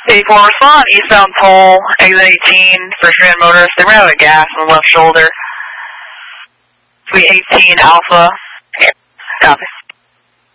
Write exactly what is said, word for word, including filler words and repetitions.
eighty-four respond, eastbound pole, exit eighteen, first grand motorist. They ran out of gas on the left shoulder. Suite eighteen Alpha. Copy.